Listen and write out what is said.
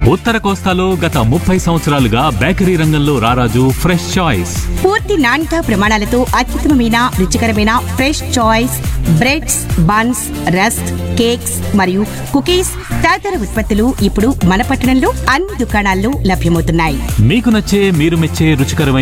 ఉత్తర కోస్తాలో గత 30 సంవత్సరాలుగా బేకరీ రంగంలో రారాజు ఫ్రెష్ చాయిస్. పూర్తి నాణ్యతా ప్రమాణాలతో అత్యుత్తమమైన రుచికరమైన fresh choice breads, buns, rusk, cakes మరియు కుకీస్ తదితర ఉత్పత్తులు ఇప్పుడు మన పట్టణంలో అన్ని దుకాణాల్లో లభ్యమవుతున్నాయి. మీకు నచ్చే మీరు మెచ్చే రుచికరమైన